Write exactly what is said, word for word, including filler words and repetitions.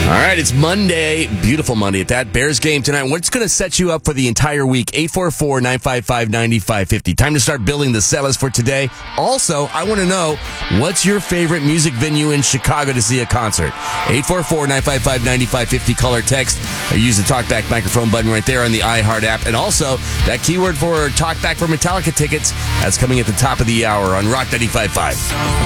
All right, it's Monday. Beautiful Monday at that. Bears game tonight. What's going to set you up for the entire week? eight four four, nine five five, nine five five zero. Time to start building the set list for today. Also, I want to know, what's your favorite music venue in Chicago to see a concert? eight four four, nine five five, nine five five zero. Call or text. Or use the TalkBack microphone button right there on the iHeart app. And also, that keyword for TalkBack for Metallica tickets, that's coming at the top of the hour on Rock ninety-five point five.